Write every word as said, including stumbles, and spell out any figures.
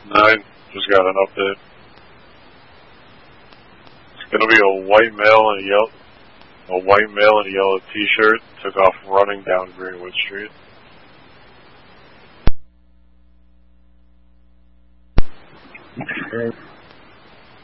Nine, just got an update. It's gonna be a white male in a yellow, a white male in a yellow t-shirt took off running down Greenwood Street. Okay.